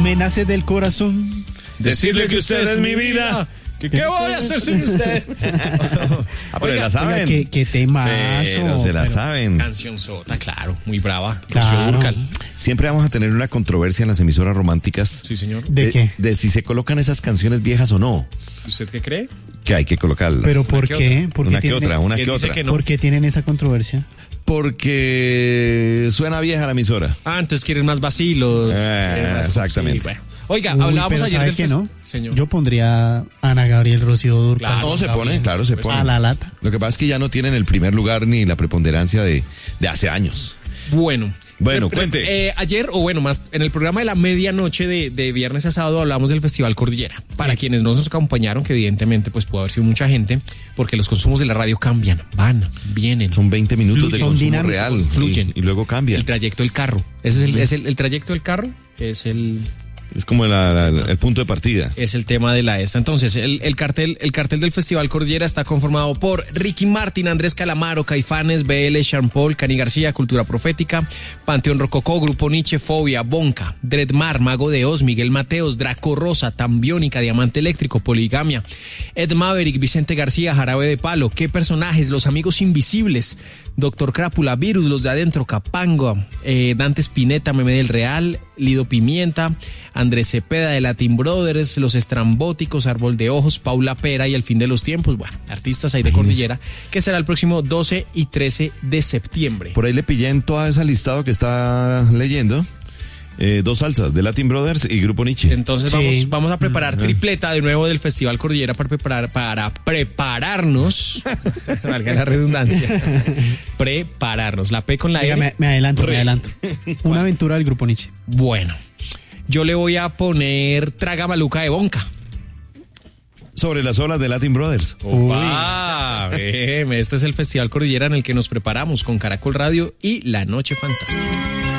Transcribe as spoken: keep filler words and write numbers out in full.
Me nace del corazón decirle que usted es mi vida. ¿Qué, ¿Qué voy a hacer sin usted? Ah, pero la saben. Oiga, qué, qué temazo. Pero se la pero, saben. Canción sota, claro, muy brava. Claro. Durcal. Siempre vamos a tener una controversia en las emisoras románticas. Sí, señor. ¿De qué? De si se colocan esas canciones viejas o no. ¿Usted qué cree? Que hay que colocarlas. ¿Pero por que qué? ¿Por qué una que tienen- otra, una ¿Quién que dice otra. que no? ¿Por qué tienen esa controversia? Porque suena vieja la emisora. Ah, entonces quieren más vacilos. Eh, quieren más- exactamente. sí, bueno. Oiga, Uy, hablábamos pero ayer ¿sabe del qué fest- no? Señor. Yo pondría a Ana Gabriel, Rocío Dúrcal. Claro, No, se Gabriel. pone, claro, se Pues, pone. A la lata. Lo que pasa es que ya no tienen el primer lugar ni la preponderancia de, de hace años. Bueno. Bueno, Pre- pre- cuente. eh, ayer, o bueno, más en el programa de la medianoche de, de viernes a sábado hablamos del Festival Cordillera. Para quienes no nos acompañaron, que evidentemente pues pudo haber sido mucha gente, porque los consumos de la radio cambian, van, vienen. Son veinte minutos Fluyen. de Son consumo dinámicos, real. fluyen. Y, y luego cambian. El trayecto del carro. Ese es el, es el, el trayecto del carro, es el, Es como la- la- el punto de partida. es el tema de la esta. Entonces, el, el cartel, el cartel del Festival Cordillera está conformado por Ricky Martin, Andrés Calamaro, Caifanes, B L, Sean Paul, Cani García, Cultura Profética, Panteón Rococó, Grupo Nietzsche, Fobia, Bonca, Dreadmar, Mago de Oz, Miguel Mateos, Draco Rosa, Tambiónica, Diamante Eléctrico, Poligamia, Ed Maverick, Vicente García, Jarabe de Palo, Qué Personajes, Los Amigos Invisibles, Doctor Crápula, Virus, Los de Adentro, Capanga, eh, Dante Spinetta, Meme del Real, Lido Pimienta, Andrés Cepeda de Latin Brothers, Los Estrambóticos, Árbol de Ojos, Paula Pera y El Fin de los Tiempos. Bueno, artistas ahí de Cordillera, que será el próximo doce y trece de septiembre. Por ahí le pillé en toda esa listado que está leyendo. eh, dos salsas, de Latin Brothers y Grupo Nietzsche. Entonces Sí. vamos, vamos a preparar tripleta de nuevo del Festival Cordillera para preparar, para prepararnos, valga la redundancia, prepararnos. La P con la Oiga, R. me, me adelanto, Re. me adelanto. Una aventura del Grupo Nietzsche. Bueno, yo le voy a poner Traga Maluca de Bonca. Sobre las olas de Latin Brothers. Ah, este es el Festival Cordillera en el que nos preparamos con Caracol Radio y La Noche Fantástica.